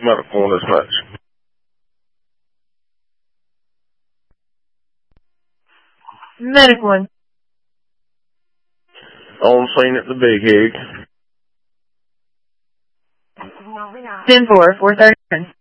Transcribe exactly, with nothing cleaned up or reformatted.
medical dispatch. Medic one. On scene at the Big Hig. ten four, four thirty.